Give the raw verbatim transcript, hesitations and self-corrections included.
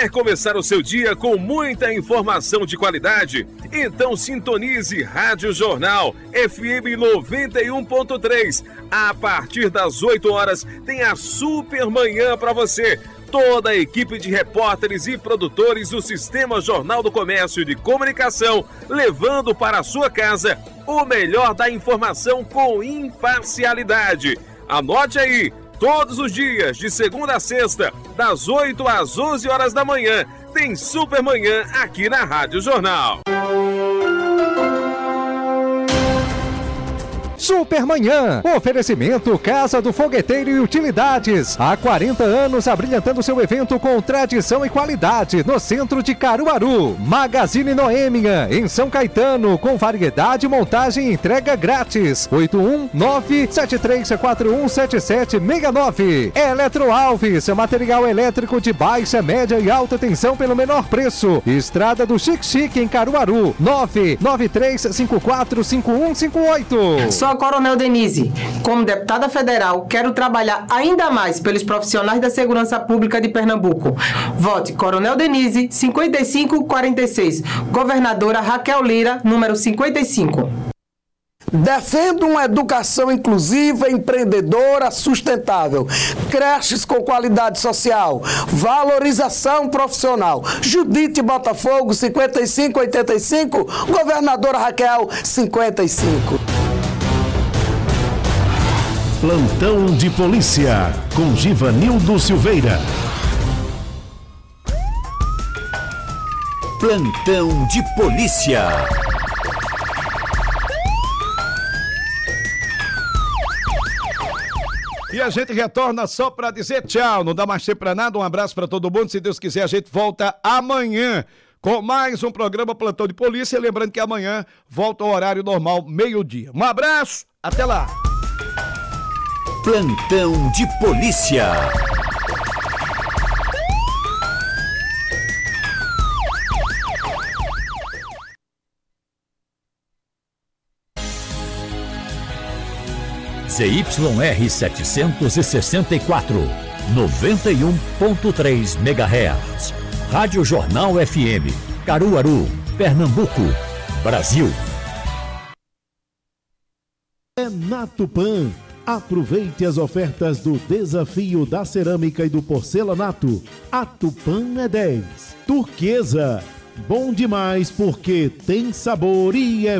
Quer começar o seu dia com muita informação de qualidade? Então sintonize Rádio Jornal F M noventa e um ponto três. A partir das oito horas tem a Super Manhã para você. Toda a equipe de repórteres e produtores do Sistema Jornal do Comércio e de Comunicação, levando para a sua casa o melhor da informação com imparcialidade. Anote aí, todos os dias, de segunda a sexta, das oito às onze horas da manhã, tem Super Manhã aqui na Rádio Jornal. Supermanhã, oferecimento Casa do Fogueteiro e Utilidades. Há quarenta anos abrilhantando seu evento com tradição e qualidade no centro de Caruaru. Magazine Noêmia, em São Caetano, com variedade, montagem e entrega grátis. oito um nove sete três quatro um sete sete seis nove. Eletro Alves, material elétrico de baixa, média e alta tensão pelo menor preço. Estrada do Chique Chique em Caruaru. nove nove três cinco quatro cinco um cinco oito. Sou a Coronel Denise. Como deputada federal, quero trabalhar ainda mais pelos profissionais da segurança pública de Pernambuco. Vote Coronel Denise, cinquenta e cinco quarenta e seis. Governadora Raquel Lira, número cinquenta e cinco. Defendo uma educação inclusiva, empreendedora, sustentável. Creches com qualidade social. Valorização profissional. Judite Botafogo, cinquenta e cinco oitenta e cinco. Governadora Raquel, cinquenta e cinco. Plantão de Polícia, com Givanildo Silveira. Plantão de Polícia. E a gente retorna só para dizer tchau, não dá mais tempo para nada. Um abraço para todo mundo, se Deus quiser a gente volta amanhã com mais um programa Plantão de Polícia. Lembrando que amanhã volta ao horário normal, meio-dia. Um abraço, até lá. Plantão de Polícia. Z Y R setecentos e sessenta e quatro, noventa e um ponto três megahertz. Rádio Jornal F M, Caruaru, Pernambuco, Brasil. É na Tupã. Aproveite as ofertas do Desafio da Cerâmica e do Porcelanato. A Tupã é dez. Turquesa. Bom demais porque tem sabor e é